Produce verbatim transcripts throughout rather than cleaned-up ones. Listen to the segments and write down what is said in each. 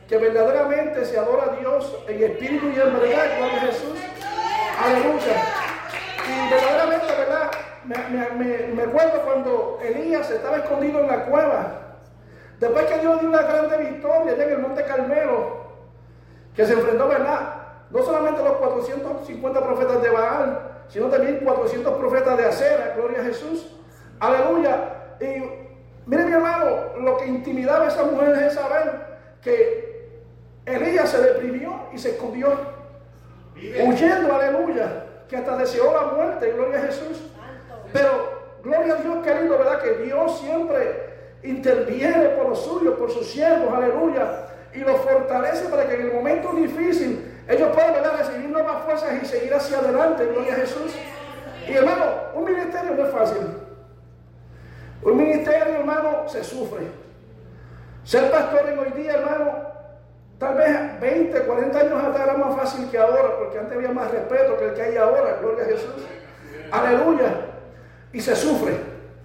que verdaderamente se adora a Dios en espíritu y en verdad, gloria a Jesús. Aleluya. Y verdaderamente, ¿verdad? Me, me, me, me acuerdo cuando Elías estaba escondido en la cueva. Después que Dios dio una grande victoria allá en el Monte Carmelo, que se enfrentó, ¿verdad? No solamente a los cuatrocientos cincuenta profetas de Baal, sino también cuatrocientos profetas de Acera, gloria a Jesús. Aleluya. Y mire, mi hermano, lo que intimidaba a esa mujer es saber que Elías se deprimió y se escondió, Vive. huyendo, aleluya, que hasta deseó la muerte, gloria a Jesús. Pero, gloria a Dios, querido, ¿verdad? Que Dios siempre interviene por los suyos, por sus siervos, aleluya, y los fortalece para que en el momento difícil ellos puedan, ¿verdad?, recibir nuevas fuerzas y seguir hacia adelante, gloria a Jesús. Y hermano, un ministerio no es fácil. Un ministerio, hermano, se sufre. Ser pastor en hoy día, hermano, tal vez veinte, cuarenta años atrás era más fácil que ahora, porque antes había más respeto que el que hay ahora, gloria a Jesús. Aleluya. Y se sufre.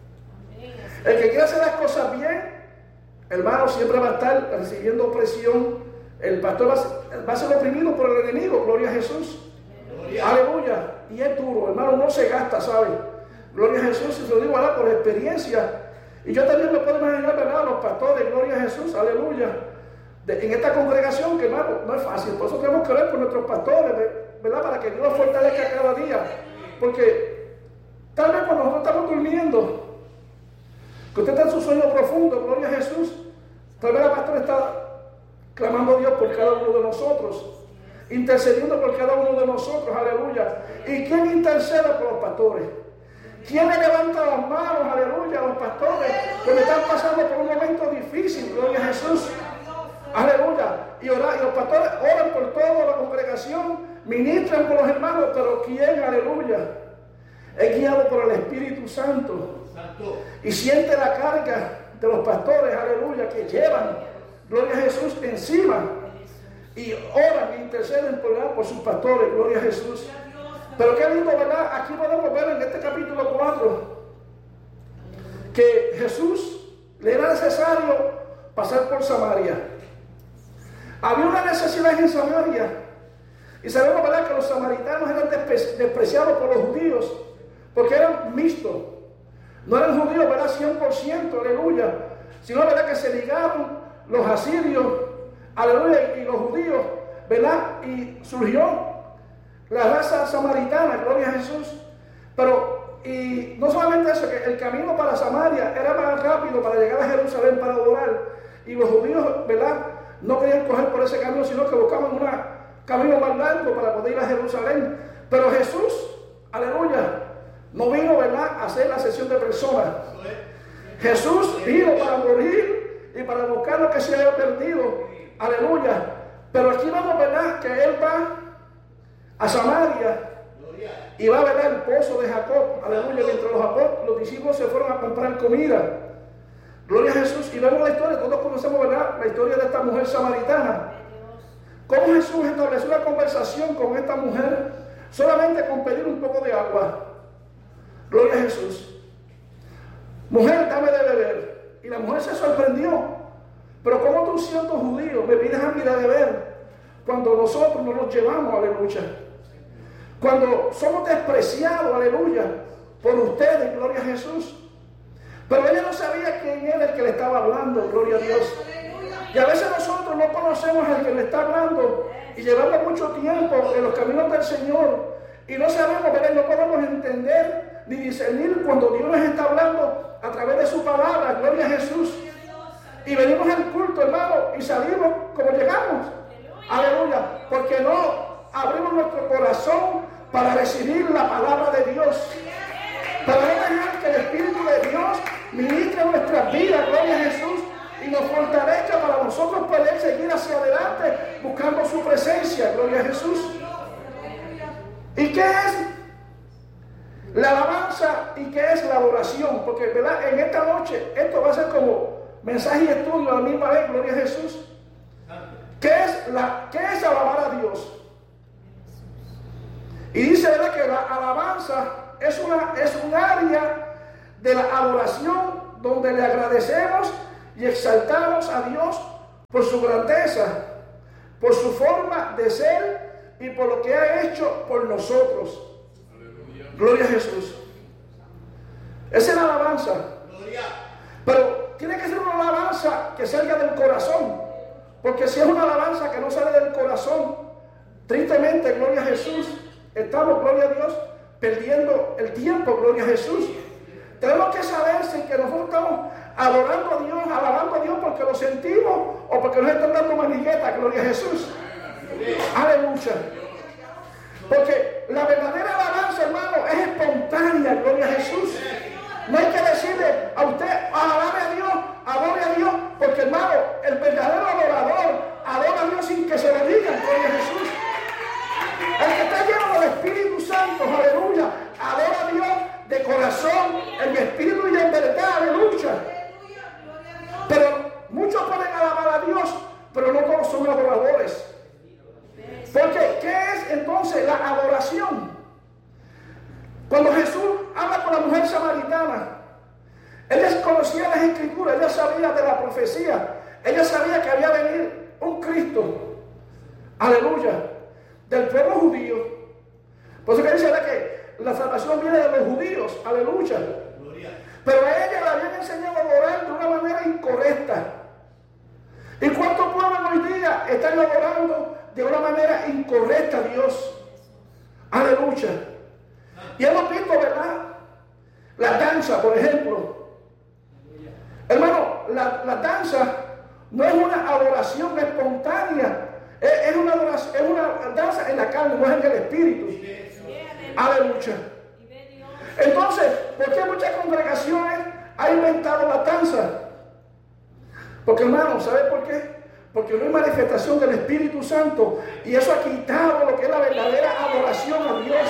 El que quiere hacer las cosas bien, hermano, siempre va a estar recibiendo opresión. El pastor va a, ser, va a ser oprimido por el enemigo, gloria a Jesús. Gloria. Aleluya. Y es duro, hermano, no se gasta, ¿sabe? Gloria a Jesús, y se lo digo ahora por experiencia. Y yo también me puedo imaginar, ¿verdad?, los pastores, gloria a Jesús, aleluya. De, en esta congregación, que hermano, no es fácil. Por eso tenemos que orar por nuestros pastores, ¿verdad?, para que Dios los fortalezca cada día. Porque tal vez cuando nosotros estamos durmiendo, que usted está en su sueño profundo, gloria a Jesús, tal vez la pastora está clamando a Dios por cada uno de nosotros, intercediendo por cada uno de nosotros, aleluya. ¿Y quién intercede por los pastores? ¿Quién le levanta las manos, aleluya, a los pastores cuando están pasando por un momento difícil, gloria a Jesús? Aleluya. Y, orar, y los pastores oran por toda la congregación, ministran por los hermanos, pero ¿quién, aleluya, es guiado por el Espíritu Santo? Santo. Y siente la carga de los pastores, aleluya, que llevan, gloria a Jesús, encima. Y oran e interceden por, por sus pastores, gloria a Jesús. Pero qué lindo, ¿verdad? Aquí podemos ver en este capítulo cuatro que Jesús le era necesario pasar por Samaria. Había una necesidad en Samaria. Y sabemos, ¿verdad?, que los samaritanos eran despe- despreciados por los judíos porque eran mixtos. No eran judíos, ¿verdad?, cien por ciento, aleluya. Sino, ¿verdad?, que se ligaron los asirios, aleluya, y los judíos, ¿verdad? Y surgió la raza samaritana, gloria a Jesús. Pero, y no solamente eso, que el camino para Samaria era más rápido para llegar a Jerusalén para adorar. Y los judíos, ¿verdad?, no querían coger por ese camino, sino que buscaban un camino más largo para poder ir a Jerusalén. Pero Jesús, aleluya, no vino, ¿verdad?, a hacer la sesión de personas. Jesús vino para morir y para buscar lo que se había perdido. Aleluya. Pero aquí vamos, ¿verdad?, que Él va a Samaria y va a ver el pozo de Jacob. Aleluya. Mientras los, apóstoles, los discípulos se fueron a comprar comida. Gloria a Jesús. Y vemos la historia, todos conocemos, ¿verdad?, la historia de esta mujer samaritana. Cómo Jesús estableció una conversación con esta mujer solamente con pedir un poco de agua. Gloria a Jesús. Mujer, dame de beber. Y la mujer se sorprendió. Pero ¿cómo tú, siendo judío, me pides a mí de beber cuando nosotros no nos llevamos, aleluya? Cuando somos despreciados, aleluya, por ustedes, gloria a Jesús. Pero ella no sabía quién era el que le estaba hablando, gloria a Dios. Y a veces nosotros no conocemos al que le está hablando y llevamos mucho tiempo en los caminos del Señor y no sabemos, ¿verdad?, no podemos entender ni discernir cuando Dios nos está hablando a través de su palabra, gloria a Jesús. Y venimos al culto, hermano, y salimos como llegamos, aleluya, porque no abrimos nuestro corazón para recibir la palabra de Dios, para no dejar que el Espíritu de Dios ministre nuestras vidas, gloria a Jesús, y nos fortalezca para nosotros poder seguir hacia adelante buscando su presencia, gloria a Jesús. ¿Y qué es la alabanza y qué es la adoración? Porque, ¿verdad?, en esta noche esto va a ser como mensaje y estudio a la misma vez, gloria a Jesús. ¿Qué es, la, qué es alabar a Dios? Y dice, ¿verdad?, que la alabanza es, una, es un área de la adoración donde le agradecemos y exaltamos a Dios por su grandeza, por su forma de ser y por lo que ha hecho por nosotros. Aleluya. Gloria a Jesús. Esa es la alabanza. Gloria. Pero tiene que ser una alabanza que salga del corazón. Porque si es una alabanza que no sale del corazón, tristemente, gloria a Jesús, estamos, gloria a Dios, perdiendo el tiempo, gloria a Jesús. Tenemos que saber si que nosotros estamos adorando a Dios, alabando a Dios porque lo sentimos o porque nos están dando manigueta, gloria a Jesús. Aleluya. Porque la verdadera alabanza, hermano, es espontánea, gloria a Jesús. No hay que decirle a usted, alabe a Dios, adore a Dios, porque hermano, el verdadero adorador adora a Dios sin que se lo digan, gloria a Jesús. El que está lleno del Espíritu Santo, aleluya, adora a Dios de corazón, en espíritu y en verdad, aleluya. Pero muchos pueden alabar a Dios, pero no todos son adoradores. Porque, ¿qué es entonces la adoración? Cuando Jesús habla con la mujer samaritana, ella conocía las escrituras, ella sabía de la profecía, ella sabía que había venido un Cristo, aleluya, del pueblo judío. Por eso que dice que la salvación viene de los judíos, aleluya. Pero a ella le habían enseñado a adorar de una manera incorrecta. ¿Y cuántos pueblos hoy día están adorando de una manera incorrecta a Dios? Aleluya. Y hemos visto, ¿verdad? La danza, por ejemplo. Hermano, la, la danza no es una adoración espontánea. Es, es, una adoración, es una danza en la carne, no es en el espíritu. Aleluya. Entonces, ¿por qué muchas congregaciones han inventado la danza? Porque, hermano, ¿sabe por qué? Porque no hay manifestación del Espíritu Santo. Y eso ha quitado lo que es la verdadera adoración a Dios.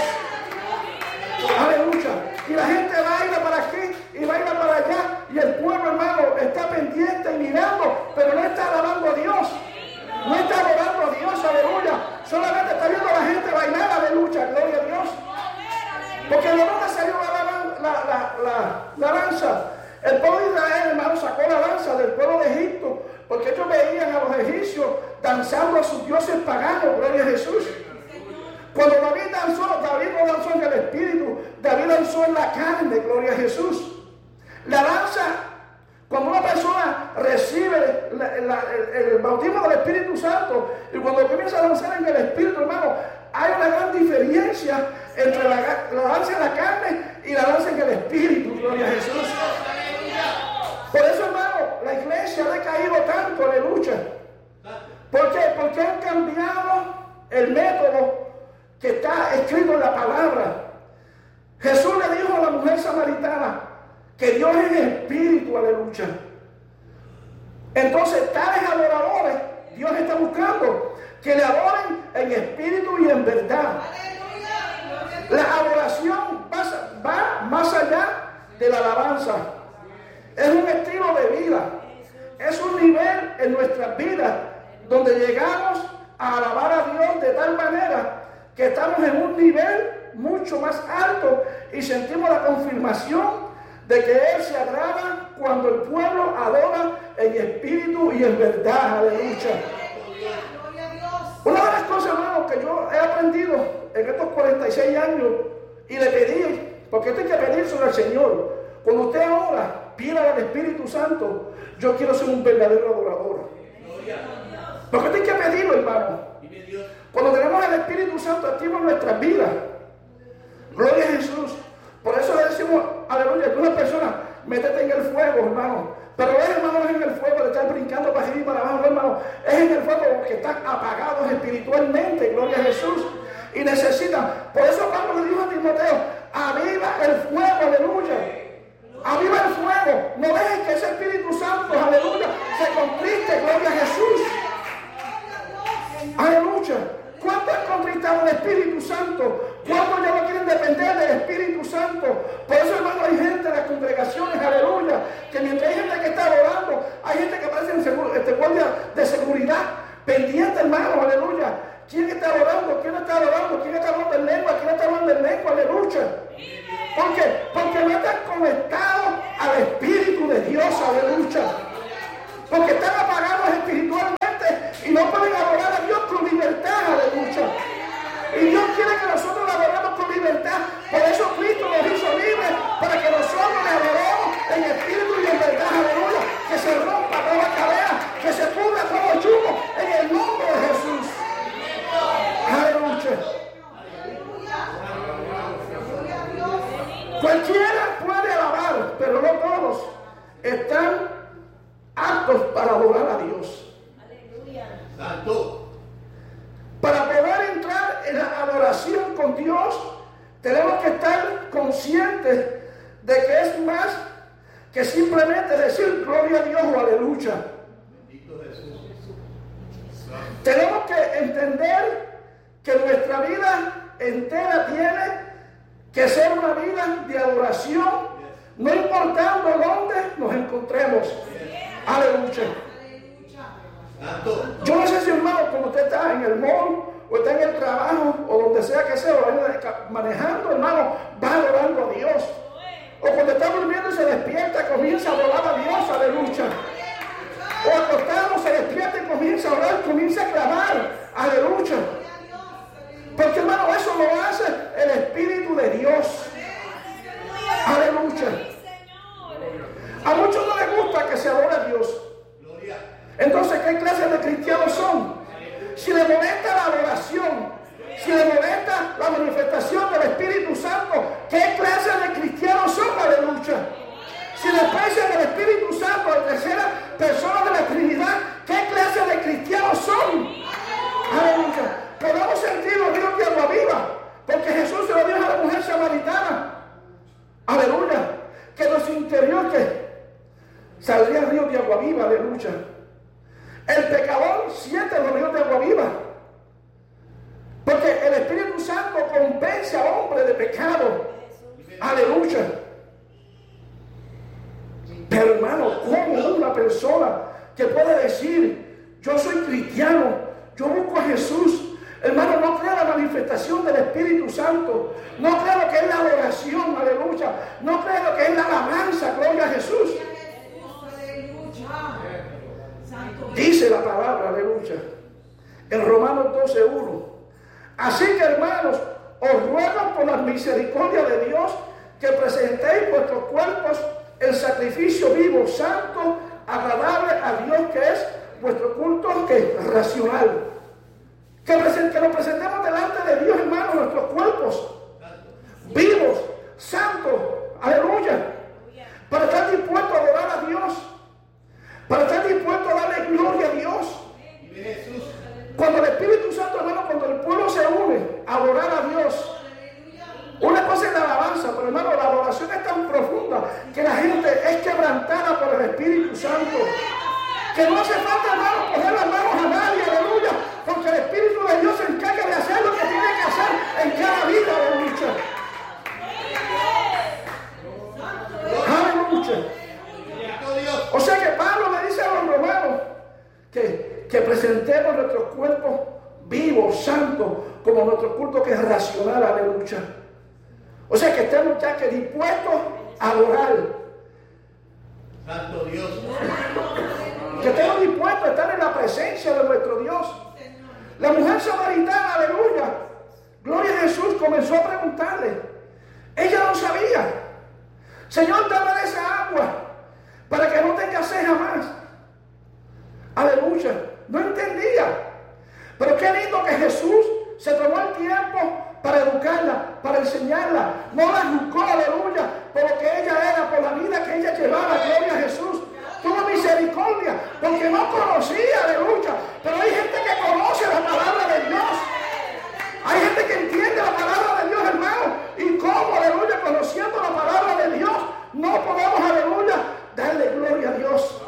Aleluya. Y la gente baila para aquí y baila para allá. Y el pueblo, hermano, está pendiente y mirando, pero no está alabando a Dios. No está adorando a Dios, aleluya. Solamente está viendo a la gente bailar, aleluya, gloria a Dios. Porque de dónde salió la, la, la, la, la danza. El pueblo de Israel, hermano, sacó la danza del pueblo de Egipto, porque ellos veían a los egipcios danzando a sus dioses paganos, gloria a Jesús. Cuando David danzó, David no danzó en el espíritu, David danzó en la carne, gloria a Jesús. La danza, cuando una persona recibe la, la, el, el bautismo del Espíritu Santo y cuando comienza a danzar en el espíritu, hermano, hay una gran diferencia entre la, la danza en la carne y la danza en el espíritu, gloria a Jesús. Por eso, hermano, la iglesia ha decaído tanto, aleluya. ¿Por qué? Porque han cambiado el método que está escrito en la palabra. Jesús le dijo a la mujer samaritana que Dios es espíritu, aleluya. Entonces, tales adoradores, Dios está buscando que le adoren en espíritu y en verdad. La adoración va, va más allá de la alabanza. Es un estilo de vida. Es un nivel en nuestras vidas donde llegamos a alabar a Dios de tal manera que estamos en un nivel mucho más alto y sentimos la confirmación de que Él se agrada cuando el pueblo adora en espíritu y en verdad. Aleluya. Una de las cosas, hermano, que yo he aprendido en estos cuarenta y seis años y le pedí, porque esto hay que pedírselo al Señor. Cuando usted ahora pida al Espíritu Santo, yo quiero ser un verdadero adorador. Porque esto hay que pedirlo, hermano. Cuando tenemos el Espíritu Santo activo en nuestras vidas, gloria a Jesús. Por eso le decimos, aleluya, que una persona, métete en el fuego, hermano. Pero es, hermano, es en el fuego de estar brincando para arriba y para abajo, hermano. Es en el fuego porque están apagados espiritualmente, gloria a Jesús. Y necesitan, por eso Pablo le dijo a Timoteo, aviva el fuego, aleluya. Aviva el fuego. No dejes que ese Espíritu Santo, aleluya, se contriste, gloria a Jesús. Aleluya. ¿Cuántos han contristado el Espíritu Santo? ¿Cuántos ya no quieren depender del Espíritu Santo? Por eso, hermano, hay gente en las congregaciones, aleluya, que mientras hay gente que está adorando, hay gente que parece en seguro, este, guardia de seguridad, pendiente, hermano, aleluya. ¿Quién está adorando? ¿Quién está adorando? ¿Quién está hablando en lengua? ¿Quién está hablando en lengua? Aleluya. ¿Por qué? Porque no están conectados al Espíritu de Dios, aleluya. porque están apagados espiritualmente y no pueden adorar a Dios con libertad, aleluya. Y Dios quiere que nosotros le adoremos con libertad. Por eso Cristo nos hizo libres, para que nosotros le adoremos en espíritu y en verdad, aleluya. Que se rompa toda cadena, que se pudra todo yugo en el nombre de Jesús. Aleluya. Cualquiera puede alabar, pero no todos están aptos para adorar a Dios. Santo. Para poder entrar en la adoración con Dios, tenemos que estar conscientes de que es más que simplemente decir gloria a Dios o aleluya. Bendito Jesús. Tenemos que entender que nuestra vida entera tiene que ser una vida de adoración, no importando dónde nos encontremos. Aleluya. Yo no sé si, hermano, cuando usted está en el mall o está en el trabajo o donde sea que sea, o manejando, hermano, va adorando a Dios. O cuando está durmiendo y se despierta, comienza a adorar a Dios, aleluya. O acostado se despierta y comienza a orar, comienza a clamar, aleluya. Porque, hermano, eso lo hace el Espíritu de Dios. Aleluya. A muchos no les gusta que se adore a Dios. Entonces, ¿qué clase de cristianos son? Si le molesta la adoración, si le molesta la manifestación del Espíritu Santo, ¿qué clase de cristianos son? Aleluya. Si desprecian el Espíritu Santo, la tercera persona de la Trinidad, ¿qué clase de cristianos son? Aleluya. Podemos sentir los ríos de agua viva, porque Jesús se lo dijo a la mujer samaritana. Aleluya. Que de su interior que saldría ríos de agua viva, aleluya. El pecador siente los ríos de agua viva, porque el Espíritu Santo convence al hombre de pecado. Aleluya. Pero, hermano, ¿cómo una persona que puede decir, yo soy cristiano, yo busco a Jesús? Hermano, no crea la manifestación del Espíritu Santo, no crea lo que es la adoración, aleluya, no crea lo que es la alabanza, gloria a Jesús. Dice la palabra, aleluya, en Romanos doce uno. Así que, hermanos, os ruego por la misericordia de Dios que presentéis vuestros cuerpos en sacrificio vivo, santo, agradable a Dios, que es vuestro culto que racional. Que, present, que nos presentemos delante de Dios, hermanos, nuestros cuerpos vivos, santos, aleluya, para estar dispuestos a adorar a Dios, para estar dispuestos a darle gloria a Dios. Cuando el Espíritu Santo, hermano, cuando el pueblo se une a adorar a Dios, una cosa es la alabanza, pero, hermano, la adoración es tan profunda que la gente es quebrantada por el Espíritu Santo, que no hace falta, hermano, poner las manos a nadie, aleluya, porque el Espíritu de Dios se encarga de hacer lo que tiene que hacer en cada vida, aleluya. Aleluya. O sea que Pablo le dice a los romanos que, que presentemos nuestros cuerpos vivos, santos, como nuestro culto que es racional, aleluya. O sea que estemos ya que dispuestos a adorar. Santo Dios. Que estemos dispuestos a estar en la presencia de nuestro Dios. La mujer samaritana, aleluya, gloria a Jesús, comenzó a preguntarle. Ella no sabía. Señor, dame de esa agua para que no tenga sed jamás. Aleluya. No entendía. Pero qué lindo que Jesús se tomó el tiempo para educarla, para enseñarla. No la juzgó, aleluya, por lo que ella era, por la vida que ella llevaba, gloria a Jesús. Tuvo misericordia, porque no conocía, aleluya. Pero hay gente que conoce la palabra de Dios. Hay gente que entiende la palabra de Dios, hermano. Y cómo, aleluya, conociendo la palabra de Dios, no podemos, aleluya, darle gloria a Dios.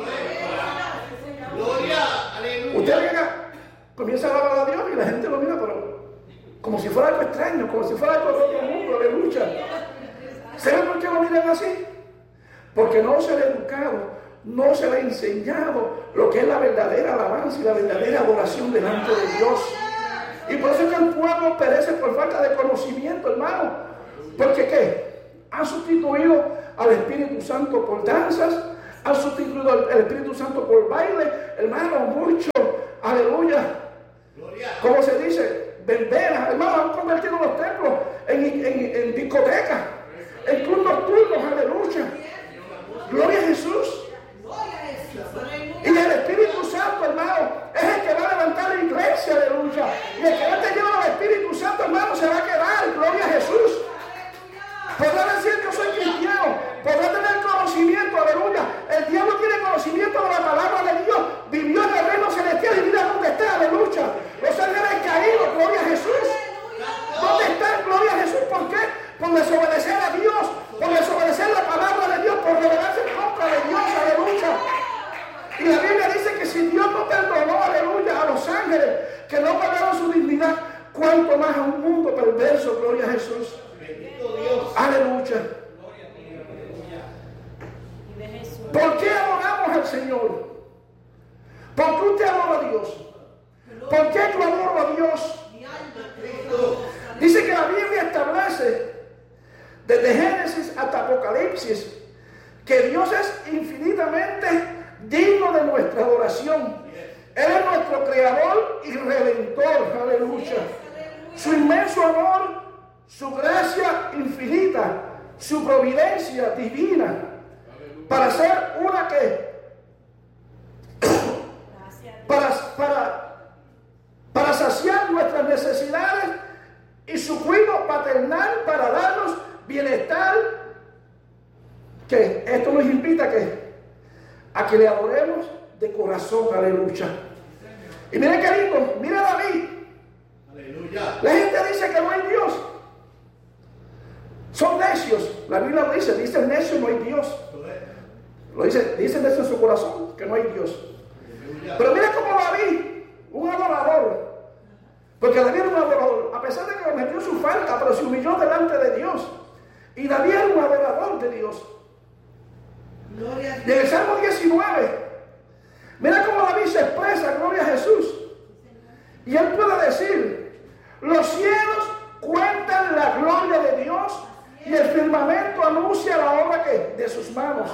Gloria, aleluya. Usted llega, comienza a alabar a Dios y la gente lo mira, pero como si fuera algo extraño, como si fuera algo de otro mundo, aleluya. ¿Saben por qué lo miran así? Porque no se le ha educado, no se le ha enseñado lo que es la verdadera alabanza y la verdadera adoración delante de Dios. Y por eso es que el pueblo perece por falta de conocimiento, hermano. Porque ¿qué? Han sustituido al Espíritu Santo por danzas, Han sustituido el, el Espíritu Santo por baile, hermano, mucho, aleluya. ¿Cómo se dice? Verbenas, hermano, han convertido los templos en, en, en discotecas, en clubes nocturnos, aleluya. Gloria a Jesús. Y el Espíritu Santo, hermano, es el que va a levantar la iglesia, aleluya. Y el que no esté lleno del Espíritu Santo, hermano, se va a quedar, gloria a Jesús. Podrá decir yo soy cristiano, podrá tener conocimiento, aleluya. El diablo tiene conocimiento de la palabra de Dios, vivió en el reino celestial y mira dónde está, aleluya. Los ángeles caídos, gloria a Jesús. ¿Dónde están, gloria a Jesús? ¿Por qué? Por desobedecer a Dios, por desobedecer la palabra de Dios, por rebelarse en contra de Dios, aleluya. Y la Biblia dice que si Dios no perdonó, aleluya, a los ángeles que no pagaron su dignidad, cuánto más a un mundo perverso, gloria a Jesús. Bendito Dios. Aleluya. ¿Por qué adoramos al Señor? ¿Por qué usted adora a Dios? ¿Por qué yo adoro a Dios? Dice que la Biblia establece desde Génesis hasta Apocalipsis que Dios es infinitamente digno de nuestra adoración. Él es nuestro creador y redentor, aleluya. Su inmenso amor, su gracia infinita, su providencia divina, para ser una que para, para, para saciar nuestras necesidades y su cuidado paternal para darnos bienestar, que esto nos invita a que a que le adoremos de corazón, aleluya. Y mire qué lindo, mire a David. Aleluya. La gente dice que no hay Dios. Son necios. La Biblia lo dice, dice necio, no hay Dios. Lo dice, dice necio en su corazón, que no hay Dios. Aleluya. Pero mira cómo David, un adorador, porque David era un adorador, a pesar de que cometió su falta, pero se humilló delante de Dios. Y David era un adorador de Dios. En el Salmo diecinueve, mira cómo David se expresa, gloria a Jesús. Y él puede decir: los cielos cuentan la gloria de Dios y el firmamento anuncia la obra que de sus manos.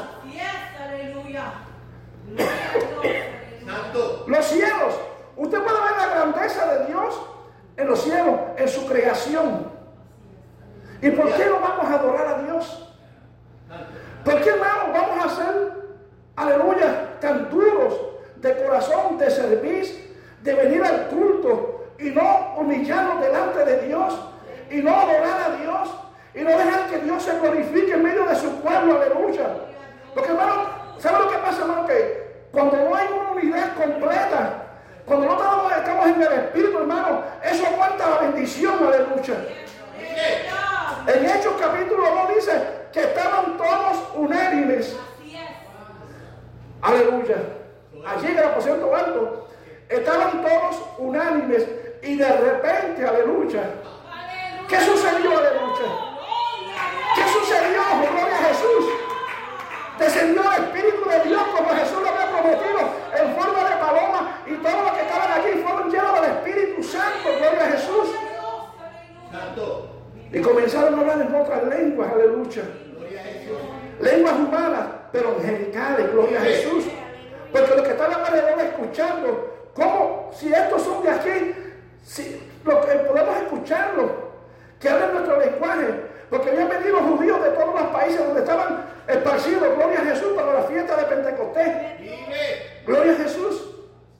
Los cielos, usted puede ver la grandeza de Dios en los cielos, en su creación. ¿Y por qué no vamos a adorar a Dios? ¿Por qué, hermanos, vamos a ser, aleluya, tan duros de corazón, de servir, de venir al culto y no humillarnos delante de Dios y no adorar a Dios y no dejar que Dios se glorifique en medio de su pueblo, aleluya? Porque, hermano, ¿sabe lo que pasa, hermano? Que cuando no hay una unidad completa, cuando no estamos en el Espíritu, hermano, eso aguanta la bendición, aleluya. En Hechos capítulo dos dice que estaban todos unánimes. Aleluya. Allí en el aposento alto estaban todos unánimes y de repente, aleluya. ¿Qué sucedió, aleluya? ¿Qué sucedió? Gloria a Jesús. Descendió el Espíritu de Dios como Jesús lo había prometido en forma de paloma y todos los que estaban allí fueron llenos del Espíritu Santo. Gloria a Jesús. Santo. Y comenzaron a hablar en otras lenguas, aleluya. Lenguas humanas, pero angelicales, gloria a Jesús. Porque los que estaban alrededor escuchando, ¿cómo? Si estos son de aquí, si lo que podemos escucharlo, que hablan nuestro lenguaje, porque habían venido judíos de todos los países donde estaban esparcidos, gloria a Jesús, para la fiesta de Pentecostés. Gloria a Jesús.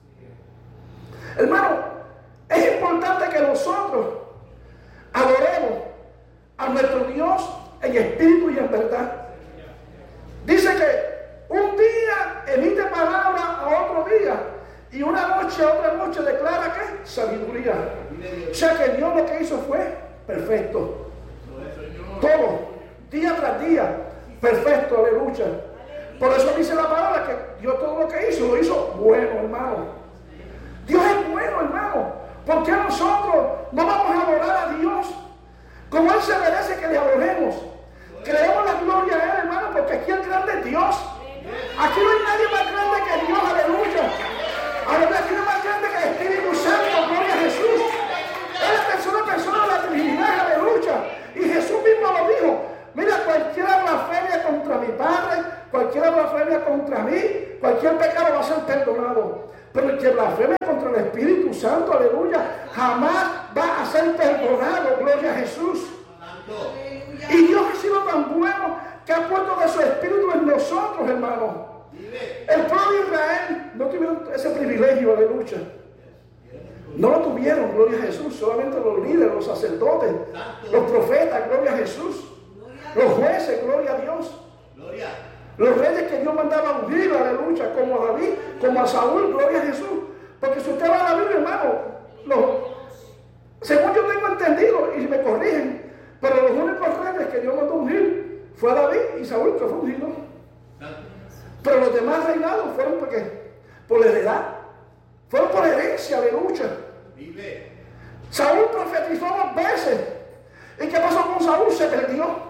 Hermano, es importante que nosotros adoremos a nuestro Dios en espíritu y en verdad. Dice que un día emite palabra a otro día y una noche a otra noche declara que sabiduría. O sea que Dios lo que hizo fue perfecto. Todo, día tras día, perfecto, aleluya. Por eso dice la palabra que Dios todo lo que hizo, lo hizo bueno, hermano. Dios es bueno, hermano. ¿Por qué nosotros no vamos a adorar a Dios como Él se merece que le adoremos? Creemos la gloria a Él, hermano, porque aquí el grande es Dios. Aquí no hay nadie más grande que Dios, aleluya. Aleluya, aquí no hay más grande que el Espíritu Santo, gloria a Jesús. Él es persona, persona de la Trinidad, aleluya. Y Jesús mismo lo dijo: mira, cualquiera blasfemia contra mi Padre, cualquiera blasfemia contra mí, cualquier pecado va a ser perdonado. Pero el que blasfeme contra el Espíritu Santo, aleluya, jamás va a ser perdonado, gloria a Jesús. Y Dios ha sido tan bueno que ha puesto de su Espíritu en nosotros, hermanos. El pueblo de Israel no tuvieron ese privilegio, aleluya. No lo tuvieron, gloria a Jesús. Solamente los líderes, los sacerdotes, los profetas, gloria a Jesús. Los jueces, gloria a Dios. Los reyes que Dios mandaba a ungir, aleluya, como a David, como a Saúl, gloria a Jesús. Porque si usted va a la Biblia, hermano, los, según yo tengo entendido, y me corrigen, pero los únicos reyes que Dios mandó a ungir fue a David y Saúl, que fue ungido. Pero los demás reinados fueron porque, por la heredad, fueron por herencia, aleluya. Saúl profetizó dos veces. ¿Y qué pasó con Saúl? Se perdió.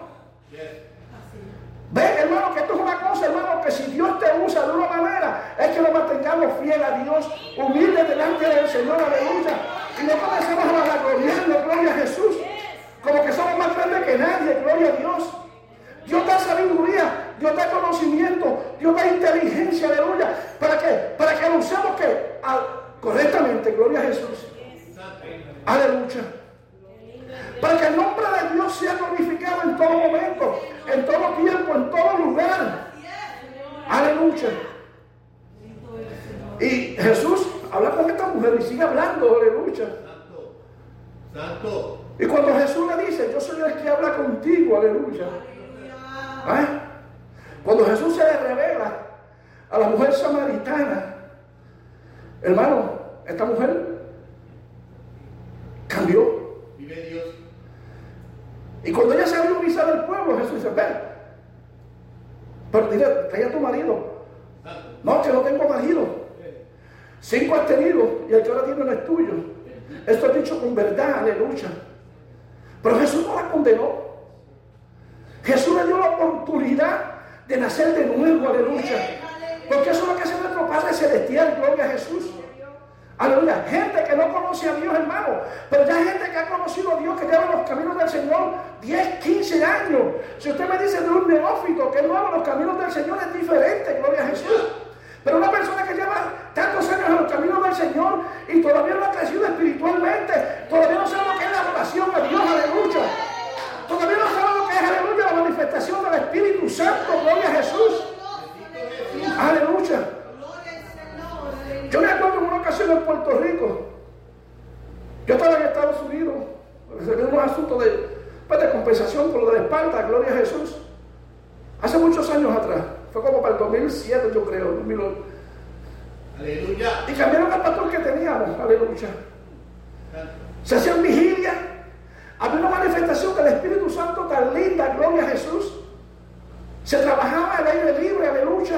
Ven, hermano, que esto es una cosa, hermano, que si Dios te usa de una manera, es que nos mantengamos fieles a Dios, humildes delante del Señor, aleluya. Y no comencemos a vanagloriarnos, gloria a Jesús, como que somos más grandes que nadie, gloria a Dios. Dios da sabiduría, Dios da conocimiento, Dios da inteligencia, aleluya. ¿Para qué? Para que lo usemos ¿qué? A, correctamente, gloria a Jesús. Aleluya. Para que el nombre de Dios sea glorificado en todo momento, en todo tiempo, en todo lugar. Aleluya. Y Jesús habla con esta mujer y sigue hablando, aleluya. Santo. Santo. Y cuando Jesús le dice, yo soy el que habla contigo, aleluya. ¿Eh? Cuando Jesús se le revela a la mujer samaritana, hermano, esta mujer cambió. Vive Dios. Y cuando ella salió a avisar al pueblo, Jesús dice, ven, pero dile, trae a tu marido. No, que no tengo marido. Cinco has tenido y el que ahora tiene no es tuyo. Esto es dicho con verdad, aleluya. Pero Jesús no la condenó. Jesús le dio la oportunidad de nacer de nuevo, aleluya. Porque eso es lo que hace nuestro Padre Celestial, gloria a Jesús. Aleluya, gente que no conoce a Dios, hermano, pero ya hay gente que ha conocido a Dios, que lleva los caminos del Señor diez, quince años. Si usted me dice de un neófito que es nuevo, los caminos del Señor es diferente, gloria a Jesús. Pero una persona que lleva tantos años en los caminos del Señor y todavía no ha crecido espiritualmente, todavía no sabe lo que es la adoración a Dios, aleluya. Todavía no sabe lo que es, aleluya, la manifestación del Espíritu Santo, gloria a Jesús. Aleluya. Yo me acuerdo en una ocasión en Puerto Rico. Yo estaba en Estados Unidos, resolviendo unos asuntos de, pues, de compensación por lo de la espalda, gloria a Jesús. Hace muchos años atrás, fue como para el dos mil siete, yo creo. dos mil ocho. Aleluya. Y cambiaron al pastor que teníamos, aleluya. Se hacían vigilia. Había una manifestación del Espíritu Santo tan linda, gloria a Jesús. Se trabajaba al aire libre, aleluya.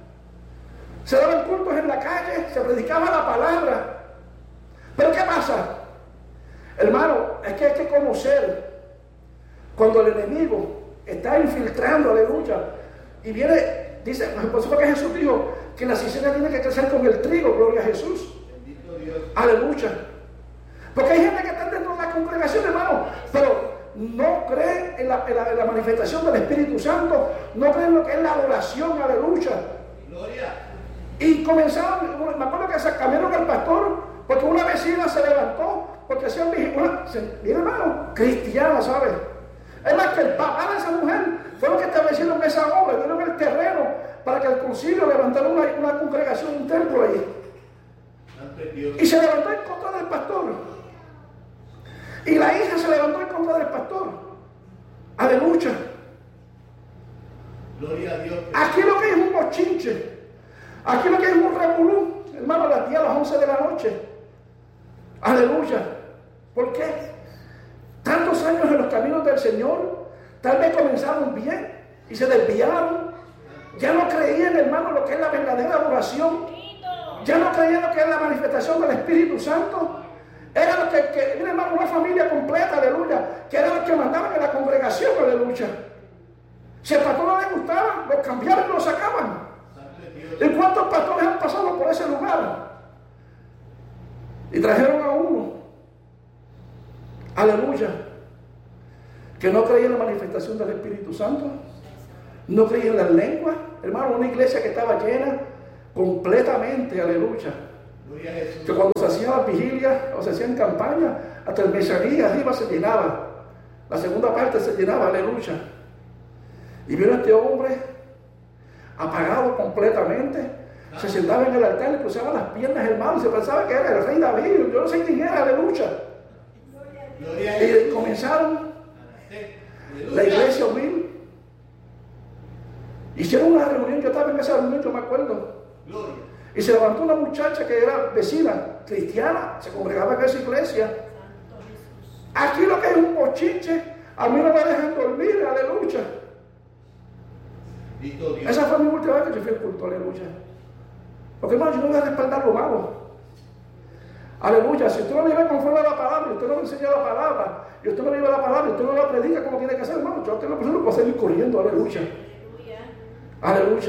Se daban cultos en la calle, se predicaba la palabra. Pero ¿qué pasa? Hermano, es que hay que conocer cuando el enemigo está infiltrando, aleluya. Y viene, dice, por eso fue que Jesús dijo que la cizaña tiene que crecer con el trigo, gloria a Jesús. Bendito Dios. Aleluya. Porque hay gente que está dentro de la congregación, hermano, pero no creen en la, en, la, en la manifestación del Espíritu Santo, no creen en lo que es la adoración, aleluya. Gloria. Y comenzaron, me acuerdo que se cambiaron al pastor, porque una vecina se levantó, porque hacían una, mira hermano, cristiana, ¿sabes? Es más que el papá de esa mujer fue lo que establecieron esa obra, dieron el terreno para que el concilio levantara una, una congregación, un templo ahí. Y se levantó en contra del pastor. Y la hija se levantó en contra del pastor. Aleluya. Gloria a Dios. Aquí lo que es un bochinche. Aquí lo que es un revolú, hermano, a las diez, a las once de la noche. Aleluya. ¿Por qué? Tantos años en los caminos del Señor, tal vez comenzaron bien y se desviaron. Ya no creían, hermano, lo que es la verdadera adoración. Ya no creían lo que es la manifestación del Espíritu Santo. Era lo que, que era, hermano, una familia completa, aleluya, que eran los que mandaban en la congregación, aleluya. Si el pastor no le gustaba, lo cambiaban y lo sacaban. ¿Y cuántos pastores han pasado por ese lugar? Y trajeron a uno, aleluya, que no creía en la manifestación del Espíritu Santo, no creía en las lenguas, hermano, una iglesia que estaba llena completamente, aleluya. Que cuando se hacían las vigilias o se hacían campañas, hasta el mesaní arriba se llenaba. La segunda parte se llenaba, aleluya. Y vino este hombre apagado completamente. Se sentaba en el altar y cruzaba las piernas, hermano, y se pensaba que era el rey David. Yo no sé quién era, aleluya. Y comenzaron la iglesia humilde. Hicieron una reunión, yo estaba en esa reunión, yo me acuerdo. Y se levantó una muchacha que era vecina, cristiana, se congregaba en esa iglesia. Aquí lo que es un bochinche, a mí no me dejan dormir, aleluya. Esa fue mi última vez que yo fui al culto, aleluya. Porque hermano, yo no voy a respaldar lo malo. Aleluya, si usted no vive conforme a la palabra, y usted no me enseña la palabra, y usted no vive la palabra, y usted no la predica como tiene que hacer, hermano, yo tengo que hacerlo para seguir corriendo, aleluya. Aleluya.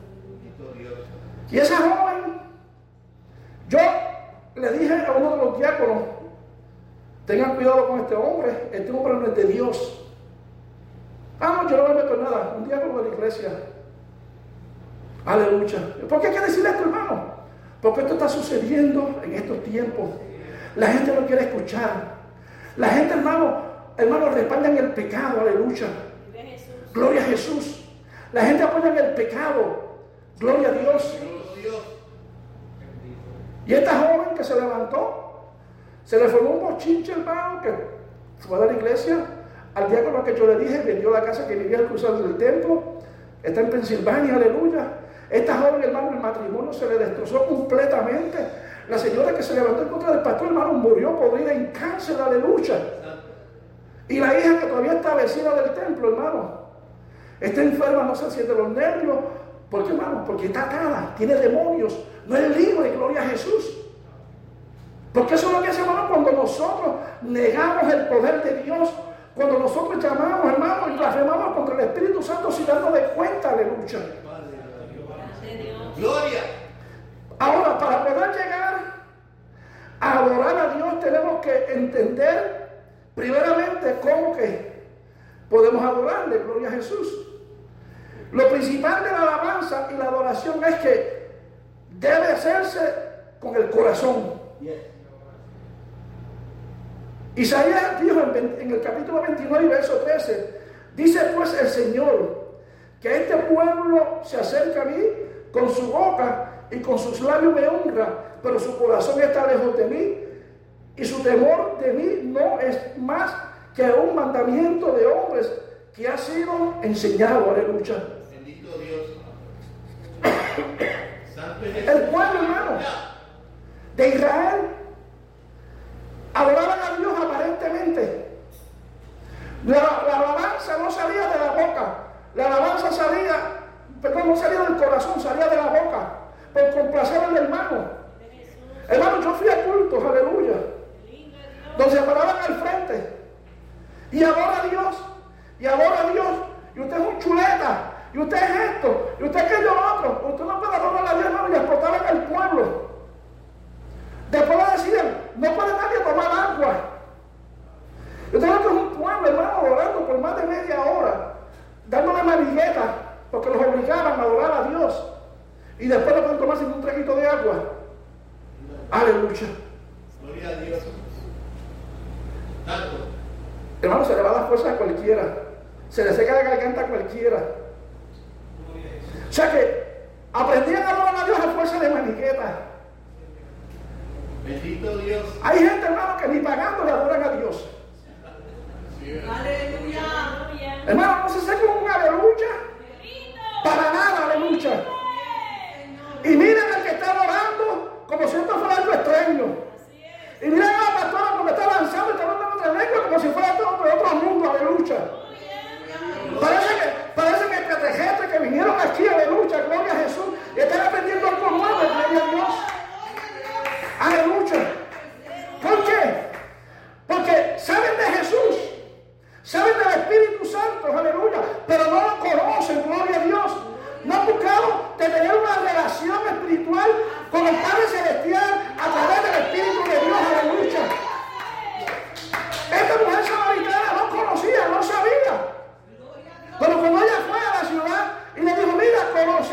Y esa joven, yo le dije a uno de los diáconos, tengan cuidado con este hombre, este hombre no es de Dios. Ah, no, yo no me meto en nada, un diácono de la iglesia. Aleluya. ¿Por qué hay que decir esto, hermano? Porque esto está sucediendo en estos tiempos. La gente no quiere escuchar. La gente, hermano, hermano, respalda en el pecado, aleluya. Gloria a Jesús. La gente apoya en el pecado. Gloria a Dios. Y esta joven que se levantó, se le formó un bochinche, hermano, que fue a la iglesia. Al diácono que yo le dije, vendió la casa que vivía al cruzar del templo. Está en Pensilvania, aleluya. Esta joven, hermano, el matrimonio se le destrozó completamente. La señora que se levantó en contra del pastor, hermano, murió podrida en cáncer, aleluya. Y la hija que todavía está vecina del templo, hermano, está enferma, no sé si es de los nervios. ¿Por qué, hermano? Porque está atada, tiene demonios, no es libre, gloria a Jesús. Porque eso es lo que hace, hermano, cuando nosotros negamos el poder de Dios, cuando nosotros llamamos, hermano, y blasfemamos contra el Espíritu Santo sin darnos de cuenta, aleluya. Gloria. Ahora, para poder llegar a adorar a Dios, tenemos que entender primeramente cómo que podemos adorarle, gloria a Jesús. Lo principal de la alabanza y la adoración es que debe hacerse con el corazón. Isaías dijo en, en el capítulo veintinueve, verso trece, dice pues el Señor, que este pueblo se acerca a mí, con su boca y con sus labios me honra, pero su corazón está lejos de mí, y su temor de mí no es más que un mandamiento de hombres que ha sido enseñado, aleluya. Bendito Dios. El pueblo, hermano, de Israel adoraban a Dios aparentemente. La, la alabanza no salía de la boca, la alabanza salía, perdón, no salía del corazón, salía de la boca, por complacer al hermano. Hermano, yo fui a cultos, aleluya, donde se paraban al frente y adora a Dios, y adora a Dios, y usted es un chuleta, y usted es esto, y usted es aquello otro. Usted no puede adorar a Dios, hermano, y explotaban al pueblo. Después le decían, no puede nadie tomar agua. Yo tengo que es un pueblo, hermano, adorando por más de media hora, dándole maniguetas, porque los obligaban a adorar a Dios. Y después no pueden tomarse un traguito de agua. Aleluya. Gloria a Dios. Tanto. Hermano, se le va a dar fuerza a cualquiera. Se le seca la garganta a cualquiera. O sea que aprendían a adorar a Dios a fuerza de maniguetas. Bendito Dios. Hay gente, hermano, que ni pagando le adoran a Dios. Sí. Aleluya. Hermano, no se seca un aleluya. Para nada, aleluya. Y miren al que está adorando como si esto fuera algo extraño. Y miren a la pastora como está lanzando y está hablando en otra lengua como si fuera de otro, otro mundo, aleluya. Parece que, parece que extraterrestres que vinieron aquí, aleluya, gloria a Jesús, y están aprendiendo algo nuevo, gloria a Dios. Aleluya. ¿Por qué? Porque saben de Jesús, saben del Espíritu Santo, aleluya, pero no lo conocen, gloria a Dios. No han buscado de tener una relación espiritual con el Padre Celestial a través del Espíritu de Dios, aleluya. Esta mujer samaritana no conocía, no sabía. Pero cuando ella fue a la ciudad y le dijo, mira, conoce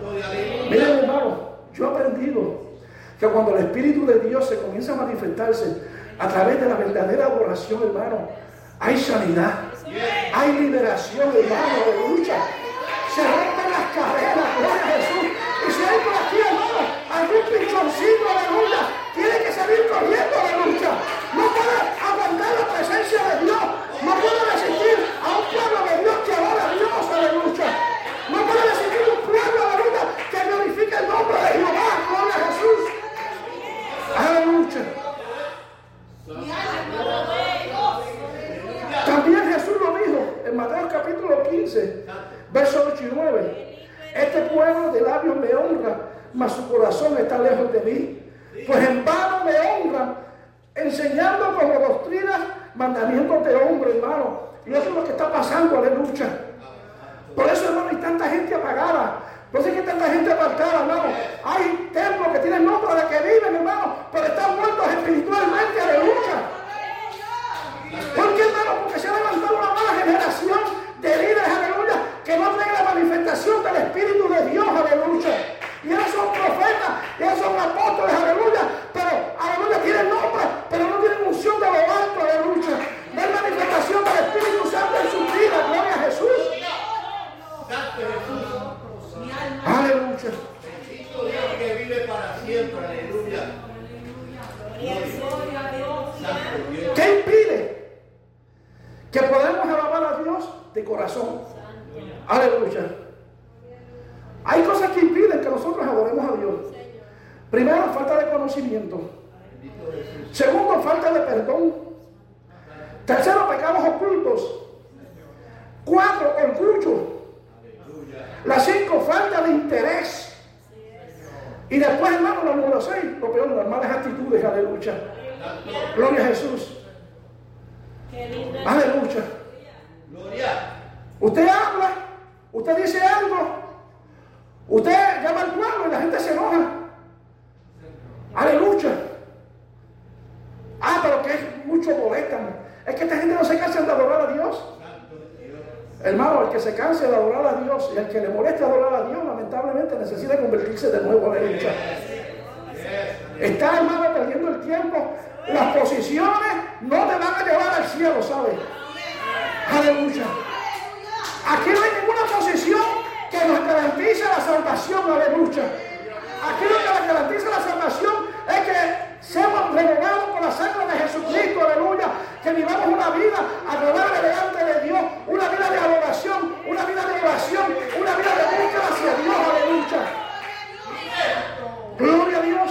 Miren, hermano, yo he aprendido que cuando el Espíritu de Dios se comienza a manifestarse a través de la verdadera adoración, hermano, hay sanidad, hay liberación, hermano, aleluya. Se rompen las cadenas, gloria a Jesús. Y si hay por aquí, hermano, algún pinchoncito, aleluya, tiene que salir corriendo, aleluya. No puede aguantar la presencia de Dios, no puede resistir a un pueblo de Dios que adora a Dios, aleluya. No puede resistir un pueblo, aleluya, que glorifique el nombre de Jehová, gloria a Jesús. Aleluya. También Jesús lo dijo en Mateo capítulo quince, versos ocho y nueve. Este pueblo de labios me honra, mas su corazón está lejos de mí. Pues en vano me honran, enseñando como doctrinas mandamientos de hombre, hermano. Y eso es lo que está pasando, aleluya. Por eso, hermano, hay tanta gente apagada. Por eso hay tanta gente apartada, hermano. Hay templos que tienen nombre de que viven, hermano, pero están muertos espiritualmente, aleluya. ¿Por qué, hermano? Porque se ha levantado una nueva generación de líderes, aleluya, que no traen la manifestación del Espíritu de Dios, aleluya. Y ellos son profetas, y ellos son apóstoles, aleluya, pero, aleluya, tienen nombre, pero no tienen unción de lo alto, aleluya. No hay manifestación del Espíritu Santo en sus vidas, gloria a Jesús. Aleluya. Bendito Dios que vive para siempre, aleluya. ¿Qué impide que podamos alabar a Dios de corazón? Aleluya. Hay cosas que impiden que nosotros adoremos a Dios. Primero, falta de conocimiento. Segundo, falta de perdón. Tercero, pecados ocultos. Cuatro, orgullo. La cinco, falta de interés. Y después, hermano, la número seis, lo peor, las malas actitudes, aleluya. Gloria a Jesús. Aleluya. Usted habla, usted dice algo, usted llama al pueblo y la gente se enoja. Aleluya. Ah, pero que es mucho molestan. Es que esta gente no se cansa de adorar a Dios. Hermano, el que se canse de adorar a Dios y el que le moleste adorar a Dios, lamentablemente necesita convertirse de nuevo, aleluya. Está, hermano, perdiendo el tiempo. Las posiciones no te van a llevar al cielo, ¿sabes? Aleluya. Aquí no hay ninguna posición que nos garantice la salvación, aleluya. Aquí lo que nos garantiza la salvación es que seamos renovados por la sangre de Jesucristo, aleluya. Que vivamos una vida agradable delante de Dios, una vida de adoración, una vida de oración, una vida de búsqueda hacia Dios, aleluya. Gloria a Dios.